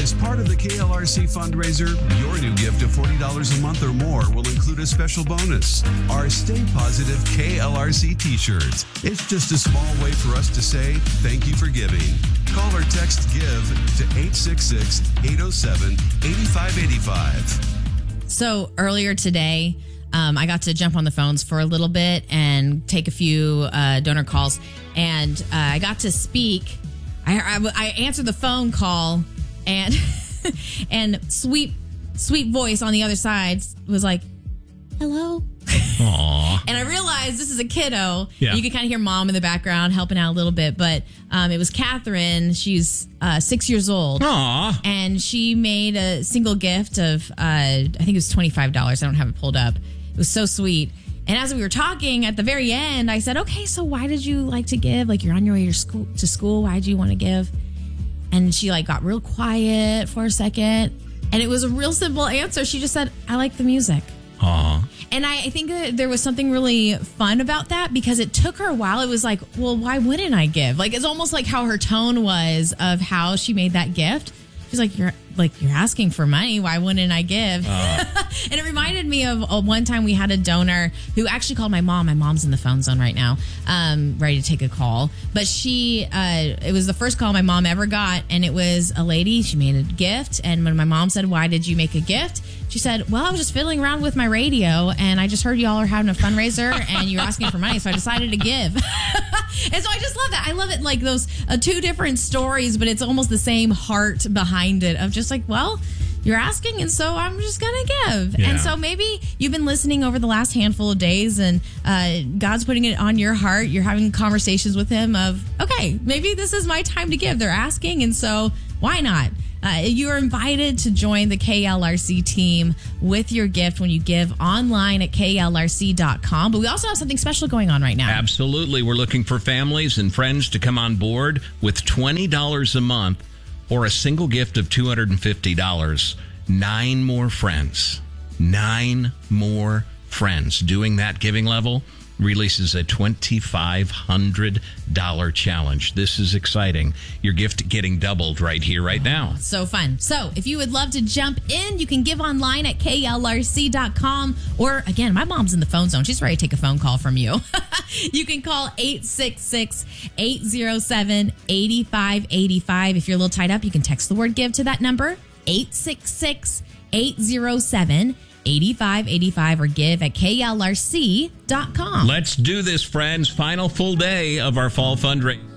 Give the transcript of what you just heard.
As part of the KLRC fundraiser, your new gift of $40 a month or more will include a special bonus, our Stay Positive KLRC t-shirts. It's just a small way for us to say thank you for giving. Call or text GIVE to 866-807-8585. So earlier today, I got to jump on the phones for a little bit and take a few donor calls, and I got to speak. I answered the phone call, and and sweet voice on the other side was like, "Hello." Aww. And I realized this is a kiddo. Yeah. You could kind of hear mom in the background helping out a little bit, but it was Catherine. She's 6 years old. Aww. And she made a single gift of, I think it was $25. I don't have it pulled up. It was so sweet. And as we were talking at the very end, I said, okay, so why did you like to give? Like, you're on your way to school. Why did you want to give? And she got real quiet for a second. And it was a real simple answer. She just said, I like the music. Aww. And I think that there was something really fun about that, because it took her a while. It was like, well, why wouldn't I give? It's almost like how her tone was of how she made that gift. She's like, you're asking for money. Why wouldn't I give? And it reminded me of one time we had a donor who actually called my mom. My mom's in the phone zone right now, ready to take a call. But it was the first call my mom ever got. And it was a lady. She made a gift. And when my mom said, why did you make a gift? She said, well, I was just fiddling around with my radio, and I just heard y'all are having a fundraiser, and you're asking for money, so I decided to give. And so I just love that. I love it, like those two different stories, but it's almost the same heart behind it of just like, well, you're asking, and so I'm just going to give. Yeah. And so maybe you've been listening over the last handful of days, and God's putting it on your heart. You're having conversations with him of, okay, maybe this is my time to give. They're asking, and so why not? You are invited to join the KLRC team with your gift when you give online at klrc.com. But we also have something special going on right now. Absolutely. We're looking for families and friends to come on board with $20 a month or a single gift of $250. 9 more friends. 9 more friends. Doing that giving level releases a $2,500 challenge. This is exciting. Your gift getting doubled right here, right now. So fun. So if you would love to jump in, you can give online at klrc.com. Or again, my mom's in the phone zone. She's ready to take a phone call from you. You can call 866-807-8585. If you're a little tied up, you can text the word give to that number, 866-807-8585, or give at klrc.com. Let's do this, friends. Final full day of our fall fundraiser.